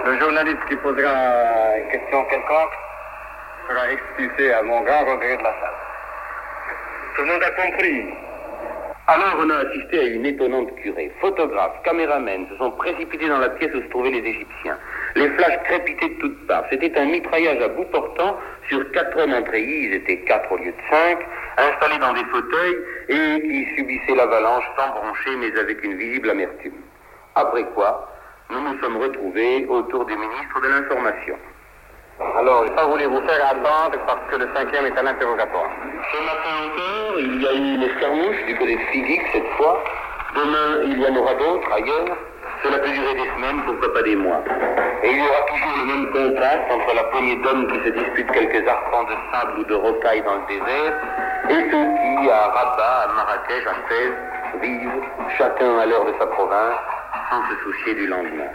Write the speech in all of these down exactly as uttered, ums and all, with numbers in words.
Le journaliste qui posera une question quelconque sera expulsé à mon grand regret de la salle. Tout le monde a compris. Alors on a assisté à une étonnante curée. Photographes, caméramens se sont précipités dans la pièce où se trouvaient les Égyptiens. Les flashs crépitaient de toutes parts. C'était un mitraillage à bout portant sur quatre hommes en treillis, ils étaient quatre au lieu de cinq, installés dans des fauteuils et qui subissaient l'avalanche sans broncher mais avec une visible amertume. Après quoi, nous nous sommes retrouvés autour du ministre de l'Information. Alors, je n'ai pas voulu vous faire attendre parce que le cinquième est à l'interrogatoire. Ce matin encore, il y a eu une escarmouche du côté de Figeac cette fois. Demain, il y en aura d'autres ailleurs. Cela peut durer des semaines, pourquoi pas des mois. Et il y aura toujours le même contraste entre la poignée d'hommes qui se disputent quelques arpents de sable ou de rocaille dans le désert et ceux qui, à Rabat, à Marrakech, à Fès, vivent, chacun à l'heure de sa province, sans se soucier du lendemain.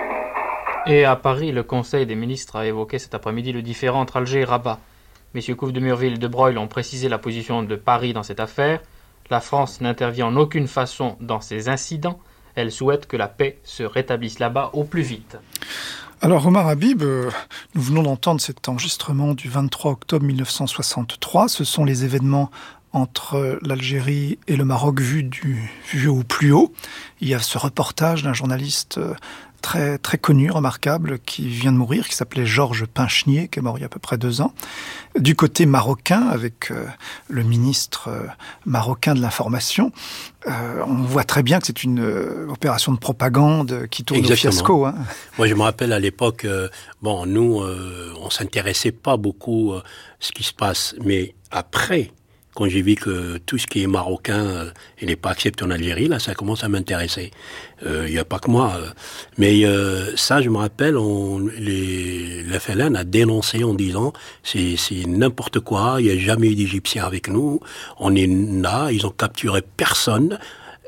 Et à Paris, le Conseil des ministres a évoqué cet après-midi le différend entre Alger et Rabat. Messieurs Couve de Murville et de Broglie ont précisé la position de Paris dans cette affaire. La France n'intervient en aucune façon dans ces incidents. Elle souhaite que la paix se rétablisse là-bas au plus vite. Alors Omar Habib, euh, nous venons d'entendre cet enregistrement du vingt-trois octobre mille neuf cent soixante-trois. Ce sont les événements entre l'Algérie et le Maroc vus, du, vus au plus haut. Il y a ce reportage d'un journaliste euh, très très connu, remarquable, qui vient de mourir, qui s'appelait Georges Pinchenier, qui est mort il y a à peu près deux ans. Du côté marocain, avec euh, le ministre euh, marocain de l'information, euh, on voit très bien que c'est une euh, opération de propagande qui tourne Exactement. au fiasco. Hein. Moi, je me rappelle à l'époque, euh, bon, nous, euh, on s'intéressait pas beaucoup à euh, ce qui se passe, mais après, quand j'ai vu que tout ce qui est marocain, euh, il n'est pas accepté en Algérie, là, ça commence à m'intéresser. Il euh, n'y a pas que moi. Euh. Mais euh, ça, je me rappelle, on, les, l'F L N a dénoncé en disant c'est, c'est n'importe quoi, il n'y a jamais eu d'Égyptiens avec nous, on est là, ils ont capturé personne,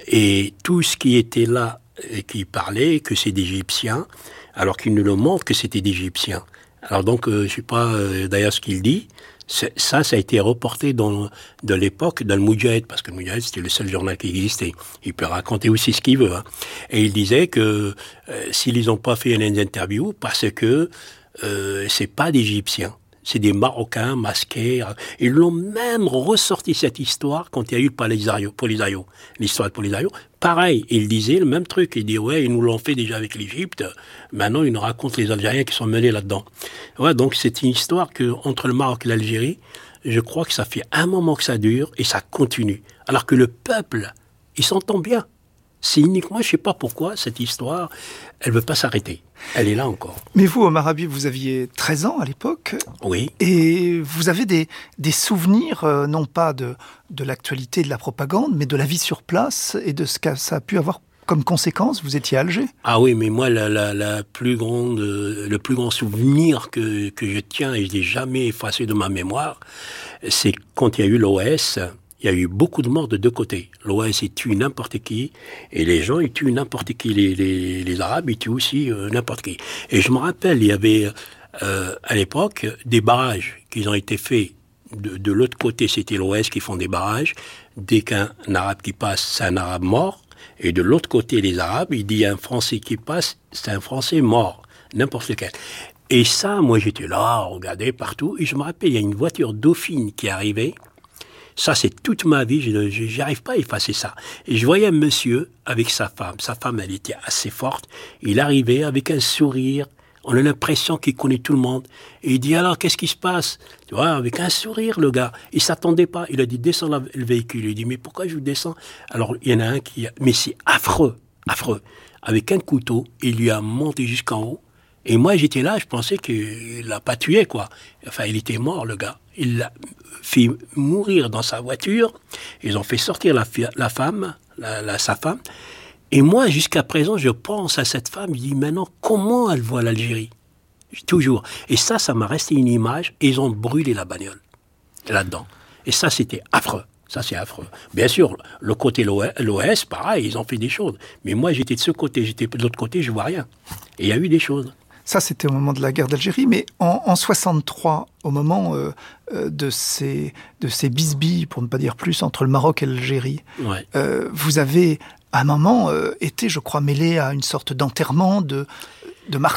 et tout ce qui était là, et qui parlait que c'est d'Égyptiens, alors qu'ils nous le montrent que c'était d'Égyptiens. Alors donc, euh, je ne sais pas euh, d'ailleurs ce qu'il dit. C'est, ça, ça a été reporté dans, de l'époque dans le Moudjahid, parce que le Moudjahid, c'était le seul journal qui existait. Il peut raconter aussi ce qu'il veut. Hein. Et il disait que euh, s'ils n'ont pas fait une interview, parce que euh, c'est pas d'Égyptiens, c'est des Marocains masqués. Ils l'ont même ressorti cette histoire quand il y a eu le Polisario, Polisario, l'histoire de Polisario. Pareil, il disait le même truc. Il dit ouais, ils nous l'ont fait déjà avec l'Égypte. Maintenant, ils nous racontent les Algériens qui sont mêlés là-dedans. Ouais, donc c'est une histoire que entre le Maroc et l'Algérie, je crois que ça fait un moment que ça dure et ça continue. Alors que le peuple, il s'entend bien. C'est uniquement, je ne sais pas pourquoi, cette histoire, elle ne veut pas s'arrêter. Elle est là encore. Mais vous, Omar Habib, vous aviez treize ans à l'époque. Oui. Et vous avez des, des souvenirs, euh, non pas de, de l'actualité, de la propagande, mais de la vie sur place et de ce que ça a pu avoir comme conséquence. Vous étiez à Alger. Ah oui, mais moi, la, la, la plus grande, le plus grand souvenir que, que je tiens, et je ne l'ai jamais effacé de ma mémoire, c'est quand il y a eu l'O S. Il y a eu beaucoup de morts de deux côtés. L'O S, il tue n'importe qui, et les gens, ils tuent n'importe qui. Les, les, les Arabes, ils tuent aussi euh, n'importe qui. Et je me rappelle, il y avait, euh, à l'époque, des barrages qui ont été faits. De, de l'autre côté, c'était l'O S qui font des barrages. Dès qu'un Arabe qui passe, c'est un Arabe mort. Et de l'autre côté, les Arabes, il dit, il y a un Français qui passe, c'est un Français mort. N'importe lequel. Et ça, moi, j'étais là, regardez partout. Et je me rappelle, il y a une voiture Dauphine qui arrivait. Ça, c'est toute ma vie, je n'arrive pas à effacer ça. Et je voyais un monsieur avec sa femme. Sa femme, elle était assez forte. Il arrivait avec un sourire. On a l'impression qu'il connaît tout le monde. Et il dit, alors, qu'est-ce qui se passe? Tu vois, avec un sourire, le gars. Il ne s'attendait pas. Il a dit, descends le véhicule. Il dit, mais pourquoi je vous descends? Alors, il y en a un qui... Mais c'est affreux, affreux. Avec un couteau, il lui a monté jusqu'en haut. Et moi, j'étais là, je pensais qu'il l'a pas tué, quoi. Enfin, il était mort, le gars. Il l'a fait mourir dans sa voiture. Ils ont fait sortir la, la femme, la, la, sa femme. Et moi, jusqu'à présent, je pense à cette femme. Je dis, maintenant, comment elle voit l'Algérie? Toujours. Et ça, ça m'a resté une image. Et ils ont brûlé la bagnole là-dedans. Et ça, c'était affreux. Ça, c'est affreux. Bien sûr, le côté l'O S, pareil, ils ont fait des choses. Mais moi, j'étais de ce côté, j'étais de l'autre côté, je vois rien. Et il y a eu des choses. Ça, c'était au moment de la guerre d'Algérie, mais en, en soixante-trois, au moment euh, de ces de ces bisbilles, pour ne pas dire plus, entre le Maroc et l'Algérie, ouais. euh, vous avez à un moment euh, été, je crois, mêlé à une sorte d'enterrement, de de, mar-